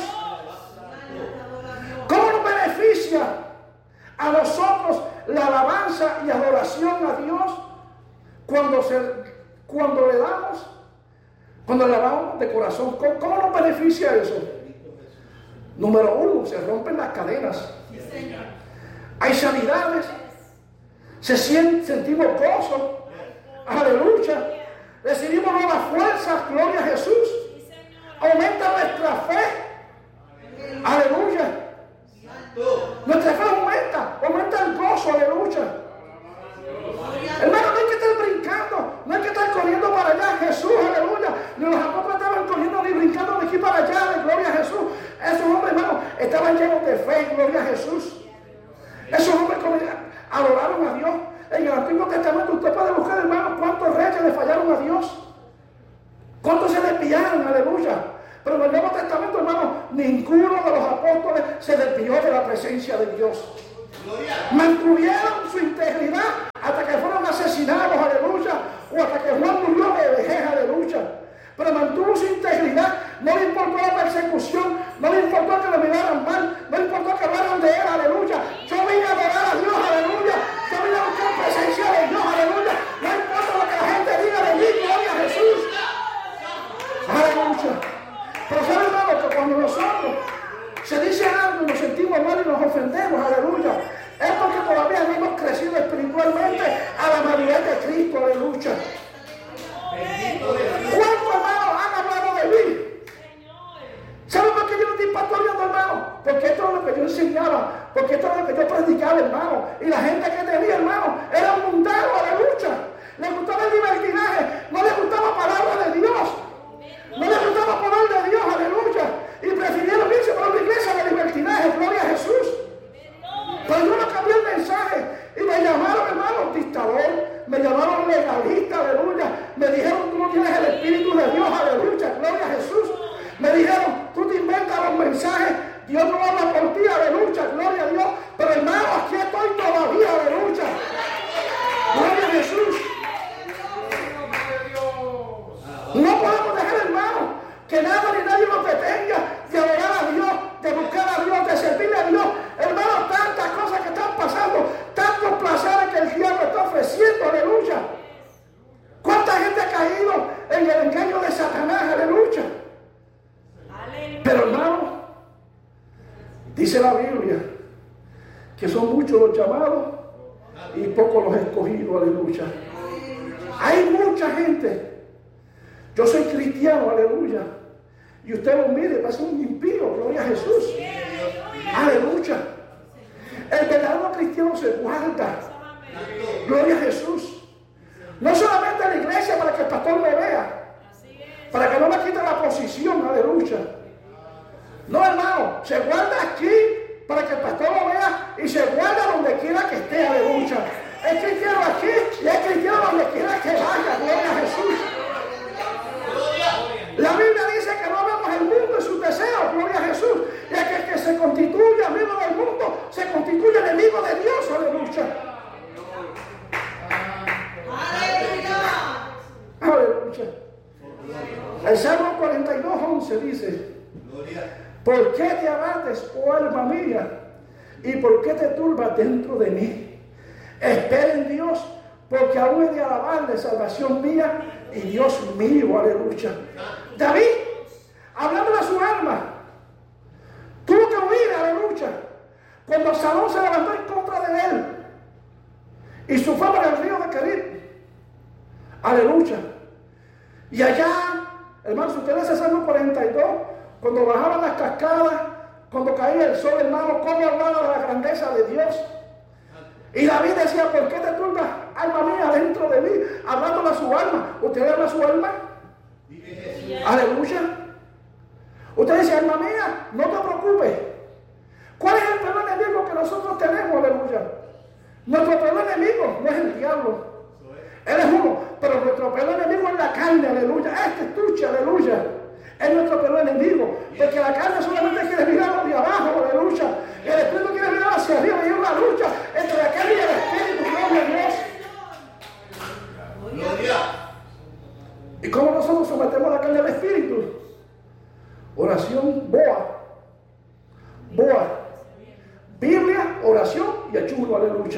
¿Cómo nos beneficia a nosotros la alabanza y adoración a Dios cuando, se, cuando le damos, cuando le damos de corazón? ¿Cómo, cómo nos beneficia eso? Número uno, se rompen las cadenas. Hay sanidades, se siente, sentimos gozo, aleluya. Recibimos nuevas fuerzas, gloria a Jesús. Aumenta nuestra fe, aleluya. Nuestra fe aumenta, aumenta el gozo, aleluya. Hermano, no hay que estar brincando, no hay que estar corriendo para allá, Jesús, aleluya. Ni los apóstoles estaban corriendo ni brincando de aquí para allá, gloria a Jesús. Esos hombres, hermano, estaban llenos de fe, gloria a Jesús. Esos hombres adoraron a Dios. En el Antiguo Testamento usted puede buscar, hermano, cuántos reyes le fallaron a Dios. Cuántos se desviaron, aleluya. Pero en el Nuevo Testamento, hermano, ninguno de los apóstoles se desvió de la presencia de Dios. Mantuvieron su integridad hasta que fueron asesinados, aleluya. O hasta que Juan murió de vejez, aleluya. Pero mantuvo su integridad. No le importó la persecución, no le importó que lo miraran mal, no le importó que hablaran de él, aleluya. Yo vine a adorar a Dios, aleluya. Yo vine a buscar presencia de Dios, aleluya. No importa lo que la gente diga de mí, gloria a Jesús. Aleluya. Pero saben, hermano, que cuando nosotros se dice algo y nos sentimos mal y nos ofendemos, aleluya, es porque todavía no hemos crecido espiritualmente a la madurez de Cristo, aleluya. ¿Cuántos hermanos han hablado de mí? ¿Saben por qué yo no estoy pastoreando, hermano? Porque esto es lo que yo enseñaba, porque esto es lo que yo predicaba, hermano. Y la gente que tenía, hermano, era mundano, aleluya. Le gustaba el libertinaje, no le gustaba palabra de Dios. No le Espíritu de Dios, aleluya, gloria a Jesús. Me dijeron, tú te inventas los mensajes, Dios no habla por ti, aleluya, gloria a Dios. Pero hermano, aquí estoy todavía, aleluya. Gloria a Jesús. No podemos dejar, hermano, que nada ni nadie nos detenga de adorar a Dios, de buscar a Dios, de servirle a Dios. Hermano, tantas cosas que están pasando, tantos placeres que el diablo está ofreciendo, aleluya. ¿Cuánta gente ha caído en el engaño de Satanás, aleluya? Pero hermano, dice la Biblia que son muchos los llamados y pocos los escogidos, aleluya. Hay mucha gente. Yo soy cristiano, aleluya. Y usted lo mire, va a ser un impío, gloria a Jesús. Aleluya. El verdadero cristiano se guarda. Gloria a Jesús. No solamente en la iglesia para que el pastor me vea, para que no me quite la posición, aleluya. No, hermano, se guarda aquí para que el pastor lo vea y se guarda donde quiera que esté, aleluya. Es cristiano aquí y es cristiano donde quiera que vaya, gloria a Jesús. La Biblia dice que no vemos el mundo y sus deseos, gloria a Jesús. Y es que el que se constituye amigo del mundo se constituye enemigo de Dios, aleluya. Aleluya. El Salmo cuarenta y dos, once dice: ¿por qué te abates, oh alma mía? ¿Y por qué te turbas dentro de mí? Espera en Dios, porque aún he de alabarle, salvación mía y Dios mío, aleluya. David, hablando a su alma, tuvo que huir, aleluya, cuando Absalón se levantó en contra de él y su fama en el río de Kerit, aleluya. Y allá, hermanos, ustedes se Salmo cuarenta y dos, cuando bajaban las cascadas, cuando caía el sol, hermano, cómo hablaba de la grandeza de Dios. Y David decía: ¿por qué te turbas, alma mía, dentro de mí? Hablándole a su alma. ¿Usted habla a su alma? Aleluya. Usted dice: alma mía, no te preocupes. ¿Cuál es el peor enemigo que nosotros tenemos? Aleluya. Nuestro peor enemigo no es el diablo. Él es uno. Pero nuestro peor enemigo es la carne, aleluya. Este estuche, aleluya. Es nuestro peor enemigo. Porque la carne solamente quiere mirar de abajo, aleluya. Y el espíritu quiere mirar hacia arriba. Y hay una lucha entre la carne y el espíritu, gloria a Dios. Gloria. ¿Y cómo nosotros sometemos la carne al espíritu? Oración, boa. Boa. Biblia, oración y ayuno, aleluya.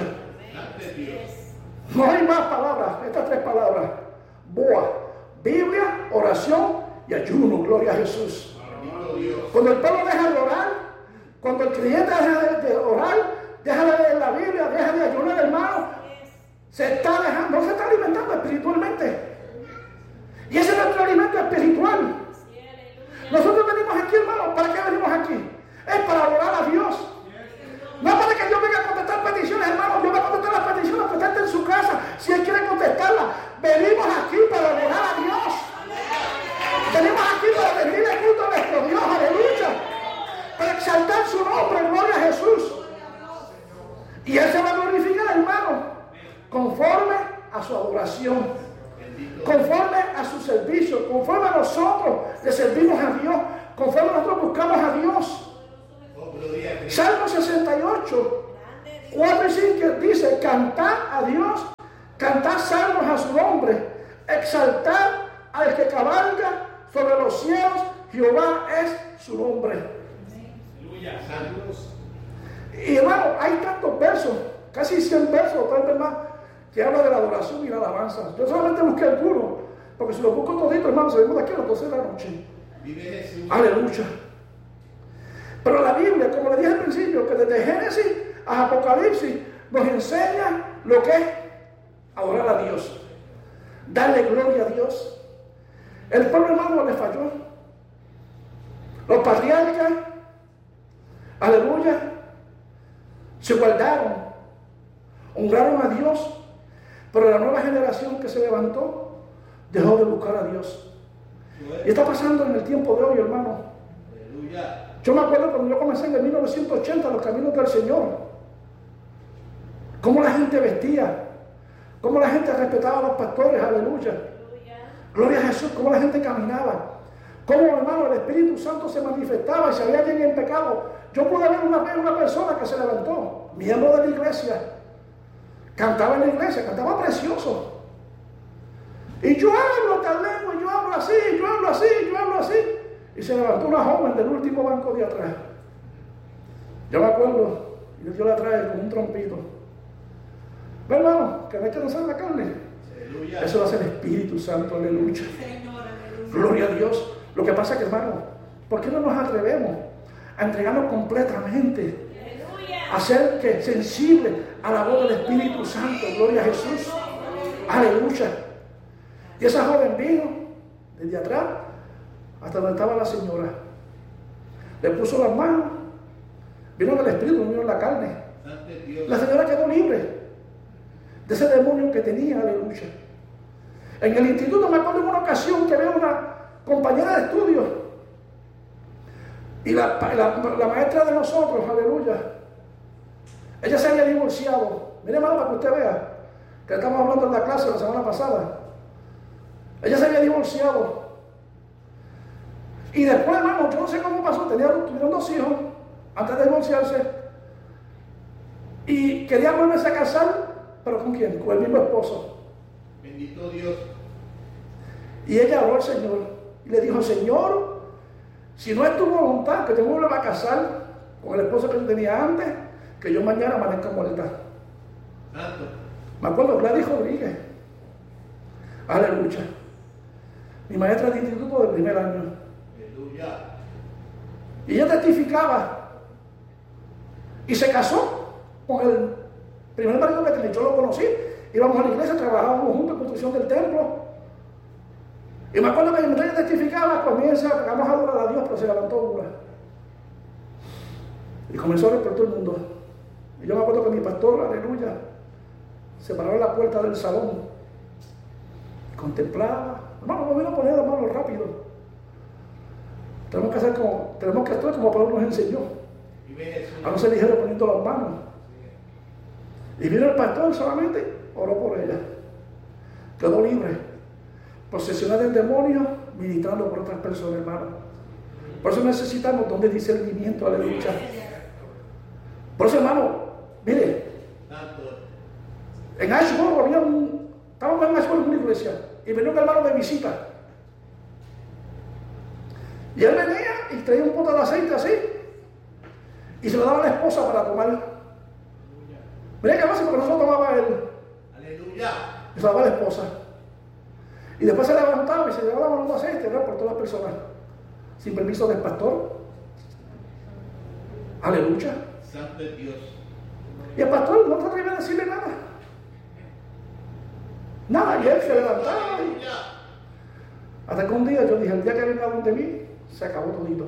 No hay más palabras, estas tres palabras. Boa, Biblia, oración y ayuno, gloria a Jesús. Cuando el pueblo deja de orar, cuando el creyente deja de, de orar, deja de leer la Biblia, deja de ayunar, hermano, se está dejando, no se está alimentando espiritualmente. Y ese es nuestro alimento espiritual. Nosotros venimos aquí, hermano, ¿para qué venimos aquí? Es para adorar a Dios. No para que yo venga a contestar peticiones, hermano. Yo voy a contestar las peticiones que usted en su casa, si él quiere contestarlas. Venimos aquí para adorar a Dios. Venimos aquí para rendirle culto a nuestro Dios, aleluya. Para exaltar su nombre, gloria a Jesús. Y Él se va a glorificar, hermano, conforme a su adoración, conforme a su servicio, conforme a nosotros le servimos a Dios, conforme nosotros buscamos a Dios. Salmo sesenta y ocho, cuatro y cinco dice: cantad a Dios, cantad salmos a su nombre, exaltad al que cabalga sobre los cielos, Jehová es su nombre. Aleluya. Y hermano, hay tantos versos, casi cien versos, tal vez más, que habla de la adoración y la alabanza. Yo solamente busqué algunos, porque si los busco toditos, hermano, salimos de aquí a las doce de la noche. Aleluya. Pero la Biblia, como le dije al principio, que desde Génesis a Apocalipsis nos enseña lo que es adorar a Dios, darle gloria a Dios. El pueblo, hermano, le falló. Los patriarcas, aleluya, se guardaron, honraron a Dios, pero la nueva generación que se levantó dejó de buscar a Dios. Y está pasando en el tiempo de hoy, hermano. Aleluya. Yo me acuerdo cuando yo comencé en el mil novecientos ochenta los caminos del Señor. Cómo la gente vestía, cómo la gente respetaba a los pastores, aleluya. Gloria a Jesús, cómo la gente caminaba. Cómo, hermano, el Espíritu Santo se manifestaba y si había alguien en pecado. Yo pude ver una vez una persona que se levantó, miembro de la iglesia. Cantaba en la iglesia, cantaba precioso. Y yo hablo tal lengua, yo hablo así, yo hablo así, yo hablo así. Y se levantó una joven del último banco de atrás. Yo me acuerdo, y Dios la trae con un trompito. ¿Ve, hermano? Que no hay que lanzar la carne. Aleluya. Eso lo hace el Espíritu Santo, aleluya. Señor, aleluya. Gloria a Dios. Lo que pasa es que, hermano, ¿por qué no nos atrevemos a entregarnos completamente? A ser que sensible a la voz del Espíritu Santo. Gloria a Jesús. Aleluya. Y esa joven vino desde atrás hasta donde estaba la señora. Le puso las manos. Vino en el Espíritu, no vino en la carne. La señora quedó libre de ese demonio que tenía. Aleluya. En el instituto me acuerdo en una ocasión que veo una compañera de estudio y la, la, la maestra de nosotros, aleluya, ella se había divorciado. Mire, hermano, para que usted vea que estamos hablando en la clase la semana pasada. Ella se había divorciado y después, hermano, yo no sé cómo pasó, tenía, tuvieron dos hijos antes de divorciarse y quería volverse a casar, pero ¿con quién? Con el mismo esposo. Bendito Dios. Y ella oró al Señor y le dijo: Señor, si no es tu voluntad que te vuelva a casar con el esposo que yo tenía antes, que yo mañana amanezca muerta. Santo. Me acuerdo, Gladys Rodríguez. Aleluya. Mi maestra de instituto del primer año. Aleluya. Y ella testificaba. Y se casó con el primer marido que tenía. Yo lo conocí. Íbamos a la iglesia, trabajábamos juntos en construcción del templo. Y me acuerdo que mientras ella testificaba, comienza, vamos a adorar a Dios, pero se levantó una. Y comenzó a orar por todo el mundo. Y yo me acuerdo que mi pastor, aleluya, se paró en la puerta del salón. Y contemplaba. Hermano, no vino a poner las manos rápido. Tenemos que hacer como, tenemos que actuar como Pablo nos enseñó. A no ser ligero poniendo las manos. Y vino el pastor solamente, oró por ella. Quedó libre. Posesionada del demonio, ministrando por otras personas, hermano. Por eso necesitamos don de discernimiento, aleluya. Por eso, hermano, mire, en Ashboro había un, estábamos en Ashboro en una iglesia, y venía un hermano de visita. Y él venía y traía un pote de aceite así, y se lo daba a la esposa para tomar. Mira que básico, porque no se lo tomaba él. Aleluya. Y se lo daba a la esposa. Y después se levantaba y se llevaba la mano de aceite, ¿verdad? Por todas las personas, sin permiso del pastor. Aleluya. Santo es Dios. Y el pastor no se atrevía a decirle nada. Nada, y él se levantaba. Y... hasta que un día yo dije: el día que venga donde mí, se acabó todito.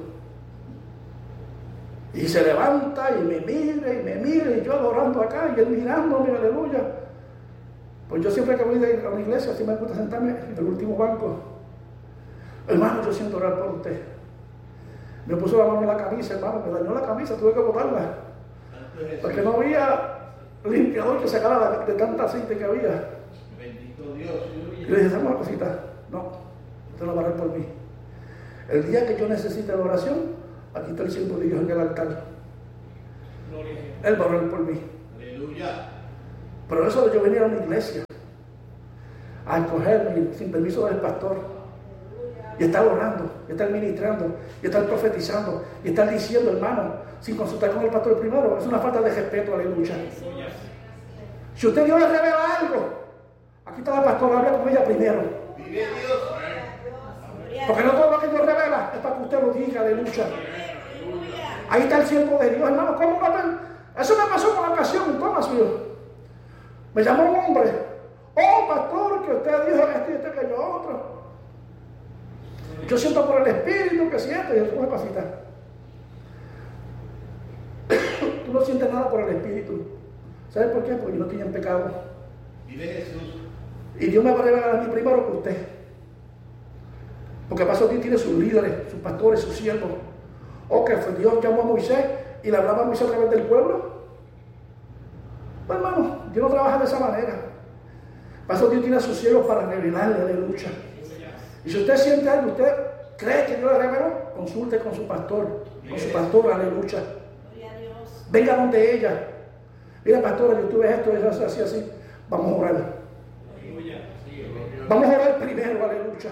Y se levanta y me mira y me mira, y yo adorando acá, y él mirándome, aleluya. Pues yo siempre que voy de a una iglesia, así me gusta sentarme en el último banco. Hermano, yo siento orar por usted. Me puso la mano en la camisa, hermano, me dañó la camisa, tuve que botarla. Porque no había limpiador que sacara de tanta aceite que había. Bendito Dios. Y le dije: hacemos una cosita. No, usted no va a orar por mí. El día que yo necesite la oración, aquí está el siervo de Dios en el altar. Él va a orar por mí. Aleluya. Pero eso de yo venir a una iglesia a escogerme sin permiso del pastor y estar orando, y estar ministrando, y estar profetizando, y estar diciendo, hermano, sin consultar con el pastor primero, es una falta de respeto, aleluya. Si usted Dios le revela algo, aquí está la pastora, habla con ella primero. Vive Dios. Porque no todo lo que Dios revela es para que usted lo diga, aleluya. Ahí está el siervo de Dios, hermano. ¿Cómo una... eso me pasó con la ocasión en Thomasville. Me llamó un hombre: oh, pastor, que usted dijo esto y esto y aquello otro. Yo siento por el Espíritu que siento, y eso me pasita. Tú no sientes nada por el Espíritu. ¿Sabes por qué? Porque yo no estoy en pecado. Vive Jesús. Y Dios me va a revelar a mí primero que usted. Porque pasó Dios tiene sus líderes, sus pastores, sus siervos. O que fue Dios llamó a Moisés y le hablaba a Moisés a través del pueblo. Pues, hermano, Dios no trabaja de esa manera. Pasó Dios tiene a sus siervos para revelarle, aleluya. Y si usted siente algo, usted cree que Dios le reveló, consulte con su pastor, con su pastora, aleluya. Venga donde ella. Mira, pastora, yo tuve esto, eso, así, así. Vamos a orar. Vamos a orar primero, aleluya.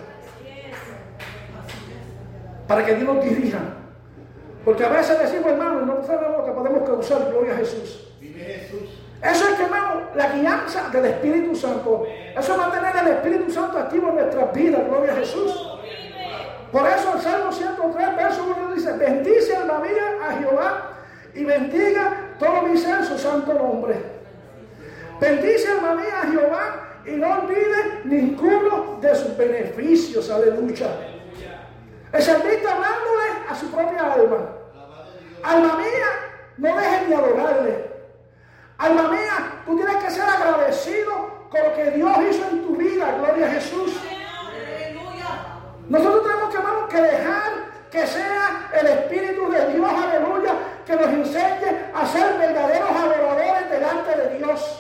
Para que Dios nos dirija. Porque a veces decimos, hermano, no sabemos lo que podemos causar, gloria a Jesús. Eso es que, hermano, la guianza del Espíritu Santo. Eso es mantener el Espíritu Santo activo en nuestras vidas, gloria a Jesús. Por eso el Salmo ciento tres, verso uno dice, bendice alma mía a Jehová y bendiga todo mi ser su santo nombre. Bendice alma mía a Jehová y no olvide ninguno de sus beneficios, aleluya. El salmista hablándole a su propia alma. Alma mía, no dejes de adorarle. Alma mía, tú tienes que ser agradecido con lo que Dios hizo en tu vida, gloria a Jesús. Nosotros tenemos que, hermano, que dejar que sea el Espíritu de Dios, aleluya, que nos enseñe a ser verdaderos adoradores delante de Dios.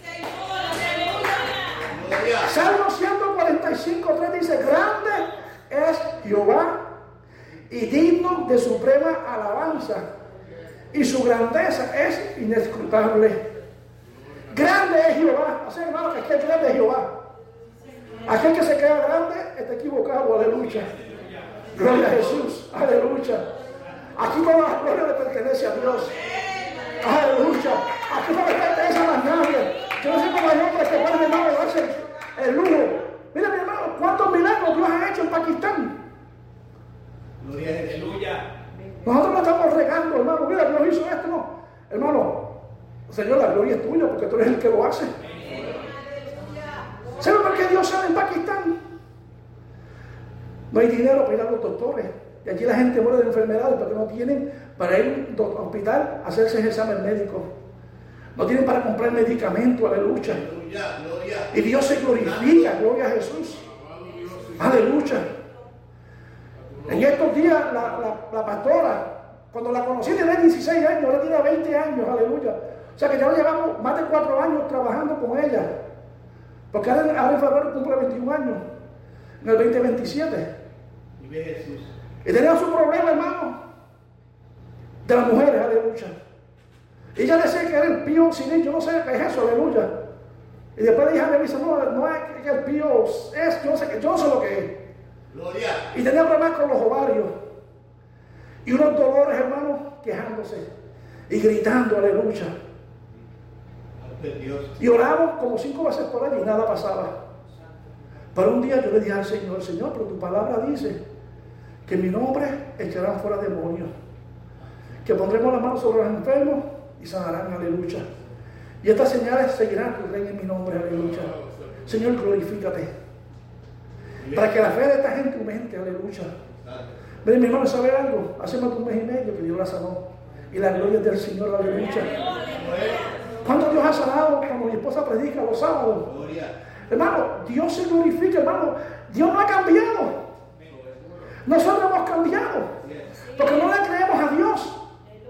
Salmo ciento cuarenta y cinco, tres dice, grande es Jehová y digno de suprema alabanza, y su grandeza es inescrutable. Grande es Jehová. Así, hermano, que es grande es Jehová. Aquel que se queda grande está equivocado, aleluya. Gloria a Jesús, aleluya. Aquí toda la gloria le pertenece a Dios. Aleluya. Aquí no le pertenece a más nadie. Yo no sé cómo hay hombres que pueden, hermano, darse el lujo. Mira, mi hermano, cuántos milagros Dios ha hecho en Pakistán. Gloria a Jesús. Nosotros no estamos regando, hermano. Mira, Dios hizo esto, no. Hermano, Señor, la gloria es tuya porque tú eres el que lo hace. ¿Saben por qué Dios sale en Pakistán? No hay dinero para ir a los doctores. Y aquí la gente muere de enfermedades porque no tienen para ir al hospital a hacerse el examen médico. No tienen para comprar medicamentos, aleluya. Y Dios se glorifica, gloria a Jesús. Aleluya. En estos días la, la, la pastora, cuando la conocí tenía dieciséis años, ahora tiene veinte años, aleluya. O sea que ya llevamos más de cuatro años trabajando con ella. Porque ahora, ahora en febrero cumple veintiún años, en el veinte veintisiete. Y tenía su problema, hermano, de las mujeres, aleluya. Y ella decía que era el pío civil, yo no sé qué es eso, aleluya. Y después la hija me dice, no, no es que el pío es, yo no sé, yo no sé lo que es. Gloria. Y tenía problemas con los ovarios. Y unos dolores, hermano, quejándose y gritando, aleluya. Y oramos como cinco veces por allí y nada pasaba. Pero un día yo le dije al Señor, Señor, pero tu palabra dice que en mi nombre echarán fuera demonios, que pondremos las manos sobre los enfermos y sanarán, aleluya. Y estas señales seguirán en mi nombre, aleluya. Señor, glorifícate. Para que la fe de esta gente aumente, aleluya. Miren, mi hermano, ¿sabe algo? Hace más de un mes y medio que Dios la sanó. Y la gloria del Señor, aleluya. ¿Cuánto Dios ha sanado cuando mi esposa predica los sábados? Hermano, Dios se glorifica, hermano. Dios no ha cambiado. Nosotros hemos cambiado. Porque no le creemos a Dios.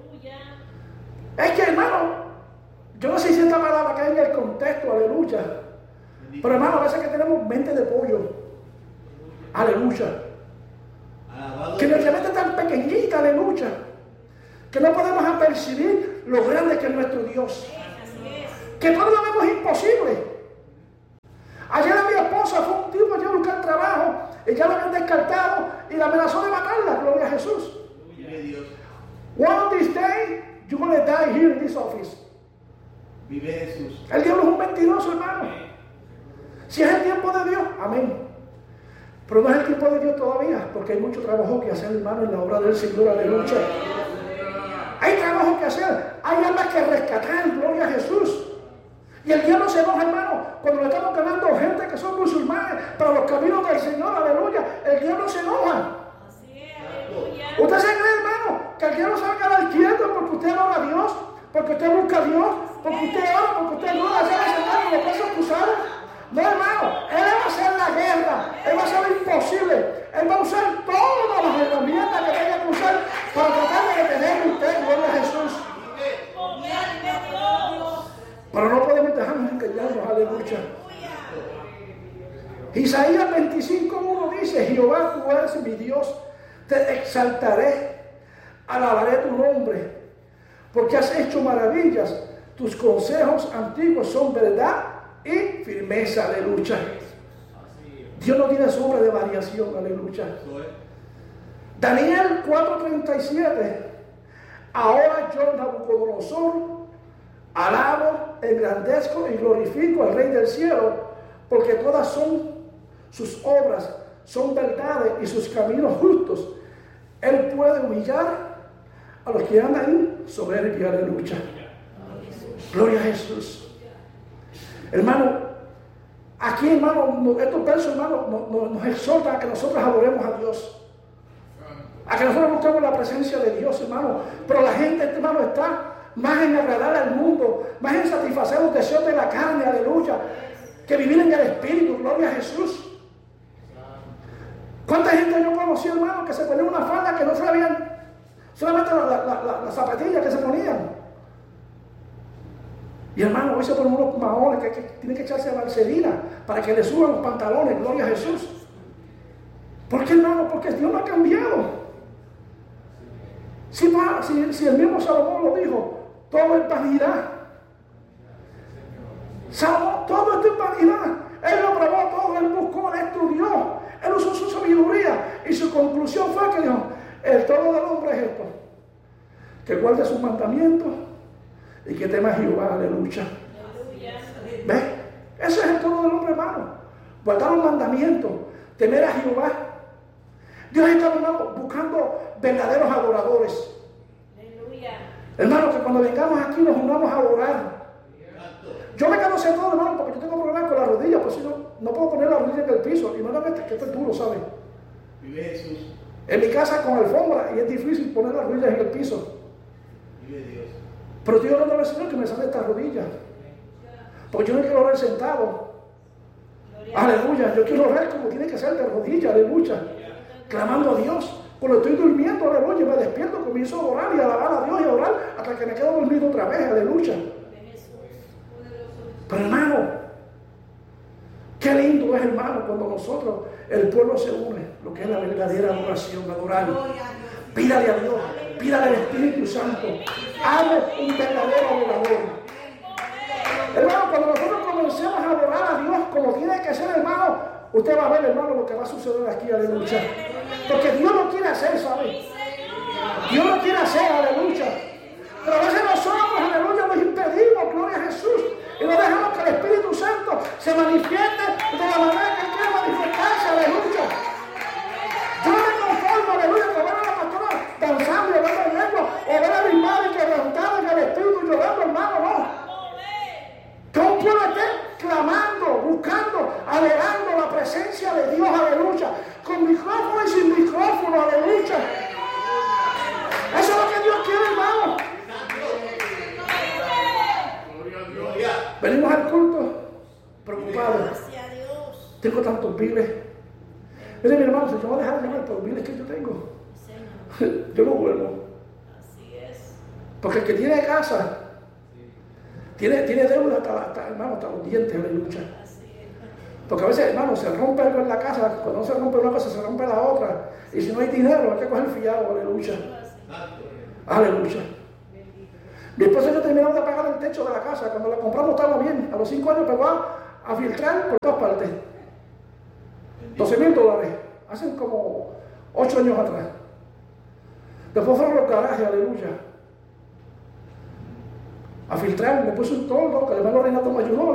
Es que, hermano, yo no sé si esta palabra cae en el contexto, aleluya. Pero, hermano, a veces que tenemos mente de pollo. Aleluya. Que nuestra mente es tan pequeñita, aleluya, que no podemos apercibir lo grande que es nuestro Dios. Que todo lo vemos imposible. Ayer a mi esposa fue un tipo allá a buscar trabajo y ya lo habían descartado y la amenazó de matarla, gloria a Jesús. One of these days you're going to die here in this office. Vive Jesús. El diablo es un mentiroso, hermano. Si es el tiempo de Dios, amén. Pero no es el tiempo de Dios todavía, porque hay mucho trabajo que hacer, hermano, en la obra del Señor, aleluya. Hay trabajo que hacer, hay almas que rescatar, gloria a Jesús. Y el diablo se enoja, hermano, cuando le estamos ganando gente que son musulmanes para los caminos del Señor, aleluya. El diablo se enoja. Así es, aleluya. ¿Usted se cree, hermano, que el diablo se va a quedar quieto porque usted adora a Dios, porque usted busca a Dios, porque usted ora, porque usted no hace ese hermano, lo puede acusar? No, hermano, Él va a hacer la guerra, Él va a hacer lo imposible, Él va a usar todas las herramientas que tenga que usar para tratar de detener usted, gloria a Jesús. Pero no podemos dejarnos engañarnos, aleluya. Isaías veinticinco uno dice: Jehová, tú eres mi Dios, te exaltaré, alabaré tu nombre, porque has hecho maravillas, tus consejos antiguos son verdad y firmeza. Aleluya. Dios no tiene sombra de variación. Aleluya. Daniel cuatro treinta y siete. Ahora yo, Nabucodonosor, alabo, engrandezco y glorifico al Rey del cielo, porque todas son sus obras, son verdades y sus caminos justos. Él puede humillar a los que andan en soberbia. Aleluya. Gloria a Jesús. Hermano, aquí, hermano, estos versos, hermano, nos, nos, nos exhortan a que nosotros adoremos a Dios, a que nosotros busquemos la presencia de Dios, hermano. Pero la gente, hermano, está más en agradar al mundo, más en satisfacer los deseos de la carne. Aleluya. Que vivir en el Espíritu. Gloria a Jesús. ¿Cuánta gente yo conocí, hermano, que se ponía una falda que no sabían, solamente las la, la, la, la zapatillas que se ponían? Y hermano, hoy se ponen unos maones que, que tienen que echarse vaselina para que le suban los pantalones. Gloria a Jesús. ¿Por qué, hermano? Porque Dios no ha cambiado. Si, si, si el mismo Salomón lo dijo, todo es vanidad. Salomón, todo es vanidad. Él lo probó todo, él buscó, él estudió, él usó su sabiduría y su conclusión fue que dijo: el todo del hombre es esto, que guarde sus mandamientos y que tema a Jehová. Aleluya. ¿Ves? Ese es el todo del hombre, hermano. Guardar los mandamientos, temer a Jehová. Dios está, hermano, buscando verdaderos adoradores. Aleluya. Hermano, que cuando vengamos aquí nos unamos a adorar. Yo me conocí todo, hermano, porque yo tengo problemas con la rodilla, por si no, no puedo poner la rodilla en el piso. Y no la ves que esto es duro, ¿sabes? Vive Jesús. En mi casa con alfombra y es difícil poner las rodillas en el piso. Vive Dios. Pero Dios no al Señor que me sane esta rodilla. Porque yo no quiero orar sentado. Aleluya. Yo quiero orar como tiene que ser, de rodillas. Aleluya. Clamando a Dios. Cuando estoy durmiendo, aleluya, me despierto, comienzo a orar y a alabar a Dios y a orar hasta que me quedo dormido otra vez. Aleluya. Pero hermano, qué lindo es, hermano, cuando nosotros, el pueblo se une, lo que es la verdadera adoración, adorar. Pídale a Dios, pídale al Espíritu Santo, hable un verdadero adorador. Hermano, cuando nosotros comencemos a adorar a Dios como tiene que ser, hermano, usted va a ver, hermano, lo que va a suceder aquí, aleluya. Porque Dios lo quiere hacer, ¿sabe? Dios lo quiere hacer, aleluya. Pero a veces nosotros, aleluya, nos impedimos, gloria a Jesús. Y no dejamos que el Espíritu Santo se manifieste de la manera que quiere manifestarse, aleluya. Yo no me conformo, aleluya, que ver a la pastora danzando y hablando en lengua, o ver a mi madre quebrantada en el Espíritu llorando, hermano, no. Que un pueblo esté clamando, buscando, adorando la presencia de Dios, aleluya. Con micrófono y sin micrófono, aleluya. Eso es lo que Dios quiere, hermano. Venimos al culto preocupados. Tengo tantos biles. Mire, mi hermano, si yo voy a dejar de llamar por los biles que yo tengo, yo no vuelvo. Así es. Porque el que tiene casa tiene, tiene deuda hasta, hasta, hermano, hasta los dientes, aleluya. Porque a veces, hermano, se rompe algo en la casa. Cuando no se rompe una cosa, se rompe la otra. Y si no hay dinero, hay que coger fiado, aleluya. Aleluya. Mi esposa y yo terminamos de pagar el techo de la casa. Cuando la compramos estaba bien. A los cinco años pegó a, a filtrar por todas partes. doce mil dólares. Hace como ocho años atrás. Después fueron los garajes, aleluya. A filtrar. Me puse un toldo que el hermano Renato me ayudó.